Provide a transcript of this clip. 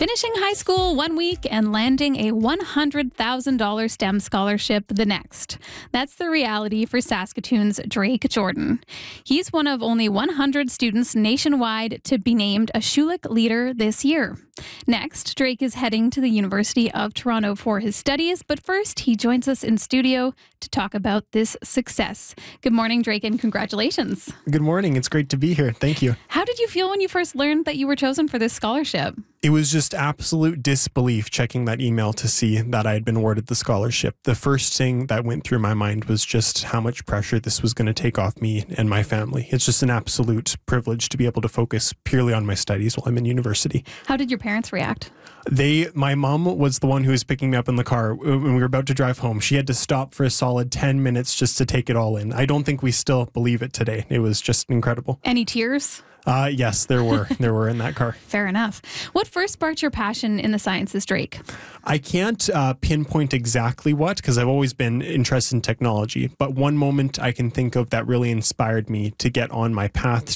Finishing high school one week and landing a $100,000 STEM scholarship the next. That's the reality for Saskatoon's Drake Jordan. He's one of only 100 students nationwide to be named a Schulich Leader this year. Next, Drake is heading to the University of Toronto for his studies, but first he joins us in studio to talk about this success. Good morning, Drake, and congratulations. Good morning. It's great to be here. Thank you. How did you feel when you first learned that you were chosen for this scholarship? It was just absolute disbelief checking that email to see that I had been awarded the scholarship. The first thing that went through my mind was just how much pressure this was going to take off me and my family. It's just an absolute privilege to be able to focus purely on my studies while I'm in university. How did your parents react? My mom was the one who was picking me up in the car when we were about to drive home. She had to stop for a solid 10 minutes just to take it all in. I don't think we still believe it today. It was just incredible. Any tears? Yes, there were. There were in that car. Fair enough. What first sparked your passion in the sciences, Drake? I can't pinpoint exactly what, because I've always been interested in technology. But one moment I can think of that really inspired me to get on my path